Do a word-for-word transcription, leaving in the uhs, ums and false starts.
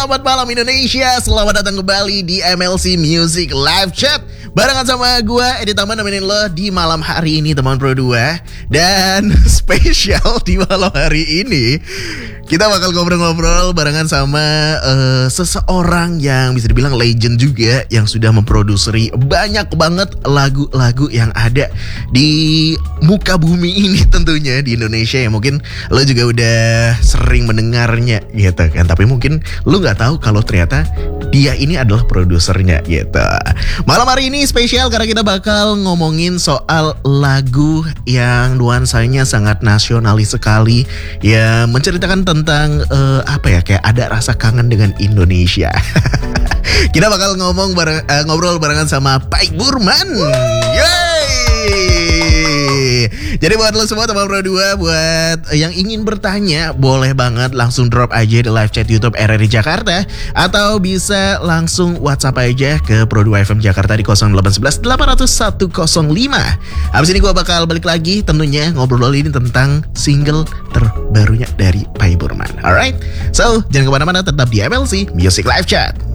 Selamat malam Indonesia, selamat datang kembali di M L C Music Live Chat. Barengan sama gue, Edi Taman, nemenin lo di malam hari ini teman Pro dua. Dan spesial di malam hari ini kita bakal ngobrol-ngobrol barengan sama uh, seseorang yang bisa dibilang legend juga, yang sudah memproduseri banyak banget lagu-lagu yang ada di muka bumi ini tentunya di Indonesia. Ya mungkin lo juga udah sering mendengarnya gitu kan, tapi mungkin lo gak tahu kalau ternyata dia ini adalah produsernya gitu. Malam hari ini spesial karena kita bakal ngomongin soal lagu yang nuansanya sangat nasionalis sekali, ya menceritakan tentang uh, apa ya, kayak ada rasa kangen dengan Indonesia. Kita bakal ngomong bareng, uh, ngobrol barengan sama Pai Burman. Yeay! Jadi buat lo semua teman Pro dua, buat yang ingin bertanya, boleh banget langsung drop aja di live chat YouTube R R I Jakarta, atau bisa langsung WhatsApp aja ke Pro dua F M Jakarta di nol delapan satu satu delapan nol satu nol lima. Habis ini gue bakal balik lagi tentunya ngobrol ini tentang single terbarunya dari Pai Burman. Alright, so jangan kemana-mana, tetap di M L C Music Live Chat.